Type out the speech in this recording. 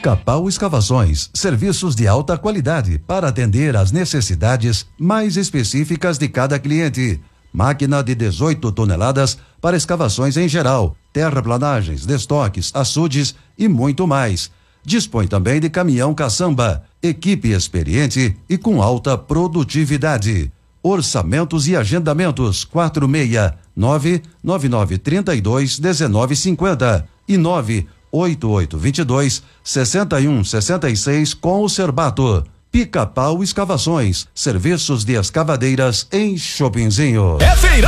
Pica-Pau Escavações, serviços de alta qualidade para atender às necessidades mais específicas de cada cliente. Máquina de 18 toneladas para escavações em geral, terraplanagens, destoques, açudes e muito mais. Dispõe também de caminhão caçamba, equipe experiente e com alta produtividade. Orçamentos e agendamentos 469-9932-1950 e 98822-6166 com o Cerbato. Pica-Pau Escavações, serviços de escavadeiras em Chopinzinho. É feirão